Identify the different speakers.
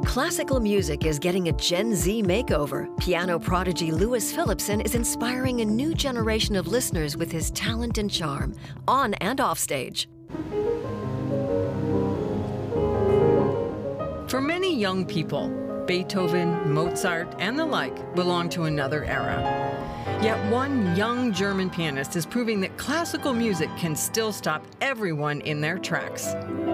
Speaker 1: Classical music is getting a Gen Z makeover. Piano prodigy Louis Phillipson is inspiring a new generation of listeners with his talent and charm, on and off stage.
Speaker 2: For many young people, Beethoven, Mozart, and the like belong to another era. Yet one young German pianist is proving that classical music can still stop everyone in their tracks.